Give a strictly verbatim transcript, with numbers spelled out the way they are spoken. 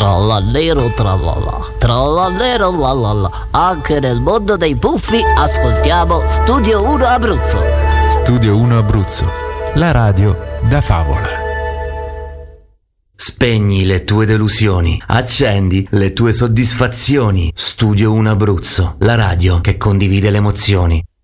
Trallallero trallallà, trallallero lallallà. Anche nel mondo dei puffi ascoltiamo Studio uno Abruzzo. Studio uno Abruzzo, la radio da favola. Spegni le tue delusioni, accendi le tue soddisfazioni. Studio uno Abruzzo, la radio che condivide le emozioni.